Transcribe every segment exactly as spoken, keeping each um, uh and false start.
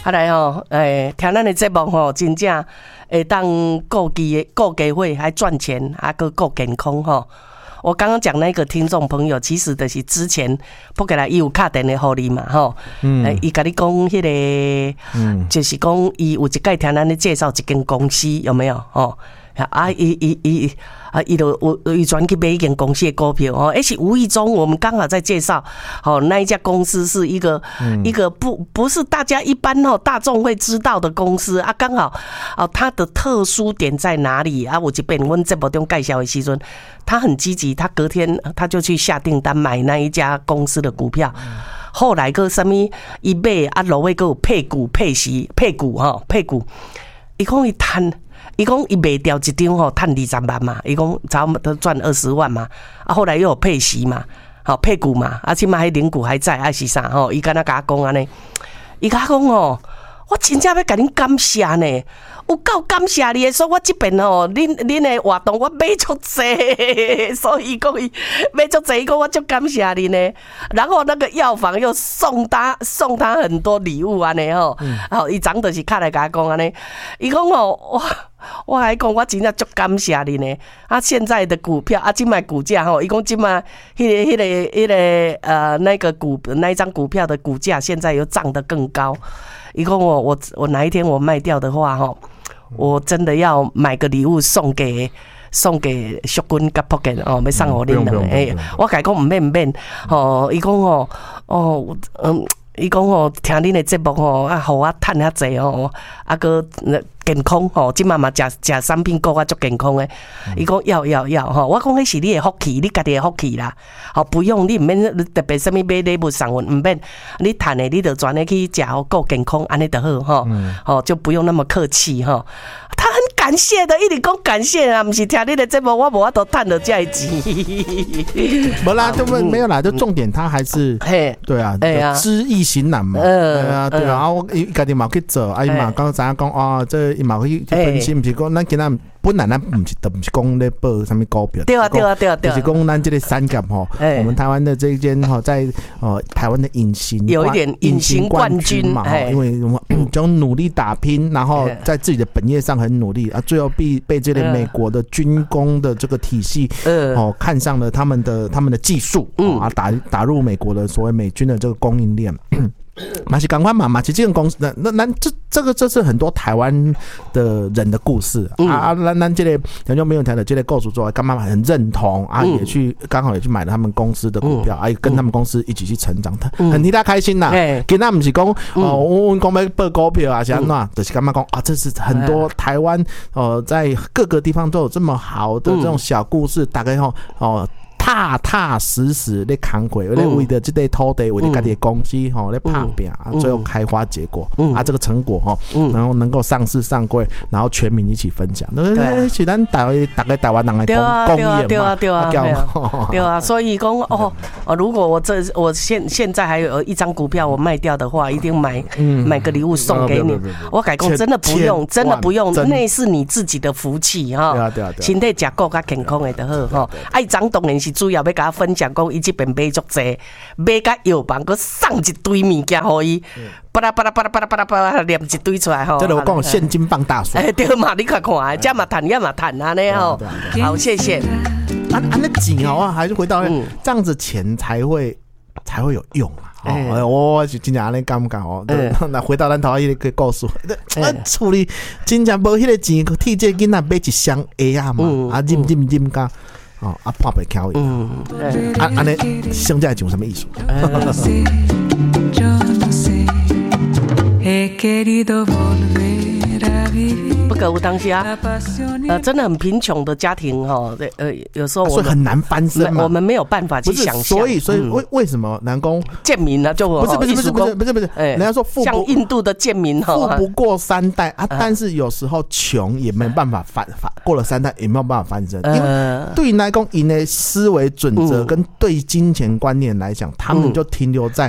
啊来吼，诶，听咱的节目吼，真正会当顾基顾家伙，还赚钱，还个顾健康吼。我刚刚讲那个听众朋友，其实就是之前不给他伊有打电话给你嘛，吼，嗯，伊甲你讲迄个，嗯，就是讲伊有一届听咱咧介绍一间公司，有没有？哦，啊，伊伊伊啊，伊就有伊转去买一间公司的股票哦，而且无意中我们刚好在介绍，哦，那一家公司是一个、嗯、一个不不是大家一般哦大众会知道的公司啊，刚好哦它的特殊点在哪里啊？我这边我节目中介绍的时阵，他很积极，他隔天他就去下订单买那一家公司的股票，嗯、后来个什么伊买啊，落尾个有配股配息配股哈配股，伊讲伊摊。伊讲伊卖掉一张吼，赚二十万嘛。伊讲差不多赚二十万嘛。啊，后来又有配息嘛，好配股嘛。啊，起码迄零股还在，还是啥吼？伊敢若甲我讲安尼，伊甲我讲哦，我真正要甲恁感谢呢。有够感谢你的，所以我这边吼，恁恁的活动我买足济，所以讲伊买足济，讲我就感谢你呢。然后那个药房又送他送他很多礼物安尼吼，好，伊长就是卡来甲我讲安尼，伊讲哦，我我还讲我真正足感谢你呢。啊，现在的股票啊，今买股价吼，伊讲今买迄个迄个迄个呃那个股那一张股票的股价现在又涨得更高。伊讲我我我哪一天我卖掉的话吼。我真的要买个礼物送给送给淑君甲朴健哦，要送互恁两个。哎，我甲伊讲唔免唔免，哦，伊讲哦哦，嗯，伊讲哦，听恁的节目吼，啊，互我趁遐济哦，啊个健康吼，即马嘛食食产品够啊，足健康诶。伊讲要要要吼，我讲迄是你的福气，你家己的福气啦。吼，不用你唔免特别什么买礼物送阮，唔免你趁的你就专咧去食好够健康，安尼就好吼。吼，就不用那么客气吼。他很感谢的，一直讲感谢啊，不是听你的节目，我无法度赚到这钱。 没啦，就没没有啦，就重点他还是，对啊，知易行难嘛，对啊，对啊，我伊家己嘛去做，啊伊嘛刚才讲哦，这伊嘛去分析，不是讲咱今仔本来咱不是都不是讲咧报什么股票， 对啊对啊对啊对啊， 就是讲咱这个三甲吼，我们台湾的这一间哈，在呃台湾的隐形有一点隐形冠军嘛，因为我们就努力打拼，然后在自己的本业上很努力啊，最后被被这个美国的军工的这个体系哦看上了他们的他们的技术啊，打打入美国的所谓美军的这个供应链。马是赶快嘛，马其这间公司，那那这这个这是很多台湾的人的故事、嗯、啊啊，那那这类人就没有谈的这类构筑之后，干妈很认同啊，嗯、也去刚好也去买了他们公司的股票，嗯、啊，跟他们公司一起去成长，嗯、很替他开心呐。跟他们是讲哦，我们讲要报股票啊，是安怎，就是干妈讲啊，这是很多台湾呃在各个地方都有这么好的这种小故事，大概吼哦。踏踏实实咧扛过，咧为了这块土地，为了家己的公司吼咧打拼，最后开花结果，啊，这个成果吼，然后能够上市上柜，然后全民一起分享，那是咱台大概台湾人的公公益嘛， 对啊对啊对啊对啊，所以讲哦哦，如果我这我现现在还有一张股票我卖掉的话，一定买买个礼物送给你。我改讲真的不用，真的不用，那是你自己的福气哈。对啊对啊，身体吃够较健康的就好哈。爱长当然是。主要要甲他分享，讲伊这边买足济，买甲药房，佮送一堆物件互伊，巴拉巴拉巴拉巴拉巴拉巴拉念一堆出来吼。 这个我讲现金放大水。 哎，对嘛，你看看，这嘛谈，也嘛谈安尼吼。好，谢谢。 啊啊，那紧哦，还是回到这样子，钱才会才会有用啊。哦，我是真正安尼感觉哦。那回到咱头迄个故事，我处理真正无迄个钱，替这囡仔买一箱鞋啊嘛，啊忍忍忍甲。哦，啊，破袂巧伊。嗯，啊，安尼现在讲什么意思？ 不可有当时啊，呃，真的很贫穷的家庭哈，呃，有时候我们很难翻身嘛， 我们没有办法去想象。 所以，所以为为什么南宫贱民呢？就不是不是不是不是不是不是，人家说富像印度的贱民哈， 富不过三代啊，但是有时候穷也没有办法翻翻过了三代也没有办法翻身，因为对于南宫以的思维准则跟对金钱观念来讲，他们就停留在。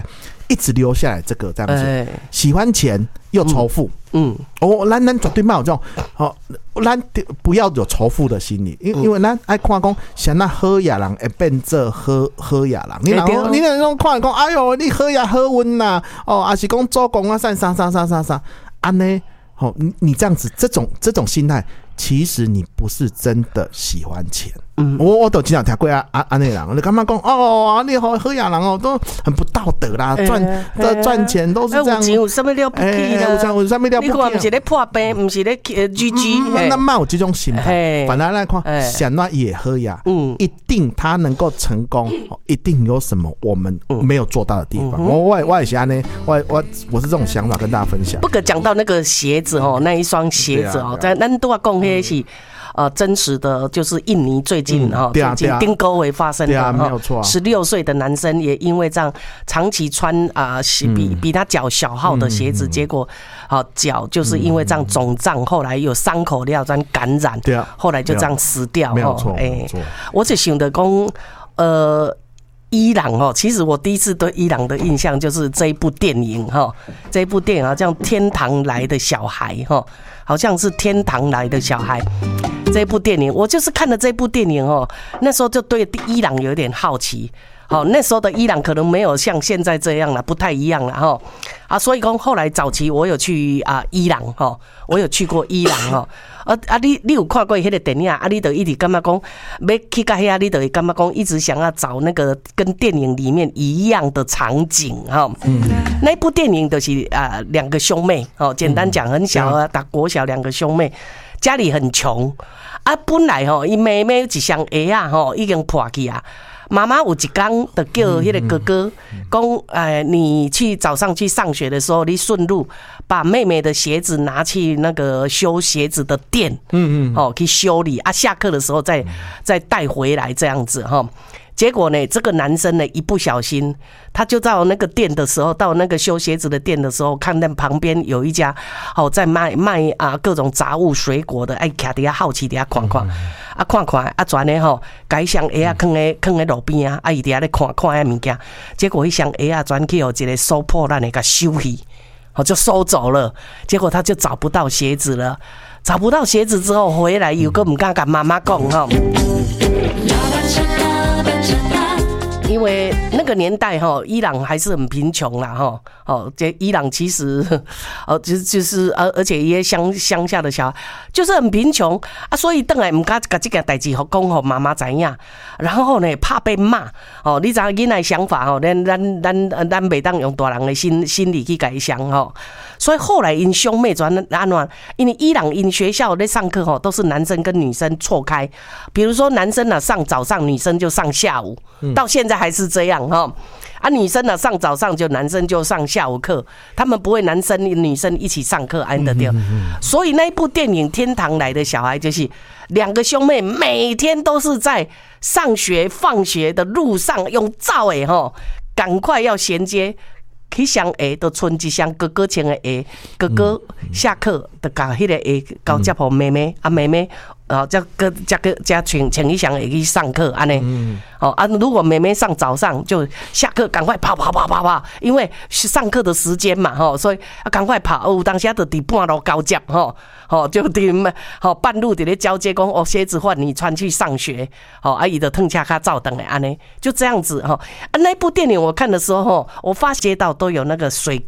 一直留下来这个这样子，欸、喜欢钱又仇富。嗯，哦，咱咱绝对没有这种，哦，咱不要有仇富的心理，因因为咱爱看讲，像那好野人会变做好好野人，你然后你那种看讲，哎呦，你好野好运呐，哦，还是讲做工啊，啥啥啥啥啥啥，安呢，哦，你你这样子，这种这种心态，其实你不是真的喜欢钱。嗯，我我都经常听过啊啊啊那人，你干嘛讲哦，你好好野人哦，都很不道德啦，赚的赚钱都是这样。有钱有什么了不起啦？有钱有什么了不起？你看不是咧破病，不是咧呃 G G。那嘛有这种心态，反而来看，想那也好呀，嗯，一定他能够成功，一定有什么我们没有做到的地方。我我我也是安呢，我我我是这种想法跟大家分享。不过讲到那个鞋子哦，那一双鞋子哦，在咱都要讲迄是。呃，真实的就是印尼最近哈，最近丁沟维发生的哈，十六岁的男生也因为这样长期穿啊比比他脚小号的鞋子，结果好脚就是因为这样肿胀，后来有伤口料这样感染，对啊，后来就这样死掉。没有错，哎，我就想着讲，呃。伊朗哦，其实我第一次对伊朗的印象就是这一部电影哈，这一部电影好像《天堂来的小孩》哈，好像是《天堂来的小孩》这一部电影，我就是看了这部电影哦，那时候就对伊朗有点好奇。好，那时候的伊朗可能没有像现在这样了，不太一样了哈。啊，所以讲后来早期我有去啊伊朗哈，我有去过伊朗哈。啊啊，你你有看过迄个电影啊？你就一直感觉讲要去到遐，你就会感觉讲一直想要找那个跟电影里面一样的场景哈。嗯，那部电影就是啊两个兄妹哦，简单讲很小啊，打国小两个兄妹，家里很穷啊，本来吼伊妹妹一双鞋啊吼已经破去啊。妈妈有一天就叫那个哥哥讲，哎，你去早上去上学的时候，你顺路把妹妹的鞋子拿去那个修鞋子的店，嗯嗯，哦，去修理啊，下课的时候再再带回来这样子哈。结果呢，这个男生呢一不小心，他就到那个店的时候，到那个修鞋子的店的时候，看到旁边有一家哦在卖卖啊各种杂物水果的，哎，徛伫遐好奇伫遐看看，啊看看啊，转呢吼，改箱鞋啊放喺放喺路边啊，啊伊伫遐咧看看遐物件，结果一箱鞋啊转去有一个收破烂的给收去，哦就收走了，结果他就找不到鞋子了，找不到鞋子之后回来又个唔敢跟妈妈讲哈。因为那个年代哈，伊朗还是很贫穷啦哈。哦，这伊朗其实哦，就就是而而且也乡乡下的小孩就是很贫穷啊，所以等来唔敢把这件代志好讲给妈妈知影，然后呢怕被骂哦。你知影囡仔想法哦，咱咱咱咱袂当用大人的心心理去改想哦。所以后来因兄妹转安怎？因为伊朗因学校在上课哦，都是男生跟女生错开，比如说男生呢上早上，女生就上下午，到现在还是这样哈。啊，女生呢上早上就男生就上下午课，他们不会男生女生一起上课，安得掉。所以那一部电影《天堂来的小孩》就是两个兄妹每天都是在上学放学的路上用走的吼，赶快要衔接。去双鞋都穿一双哥哥穿的鞋，哥哥下课就把迄个鞋交接给妹妹，啊妹妹啊再个再个再穿穿一双鞋去上课安尼。哦啊，如果妹妹上早上就下课赶快跑跑跑跑跑，因为是上课的时间嘛吼，所以啊赶快跑。有当时就伫半路交接吼，吼就伫吼半路伫咧交接讲哦鞋子换你穿去上学，吼啊伊就褪车卡照等的安尼，就这样子吼。啊那部电影我看的时候吼，我发觉到都有那个水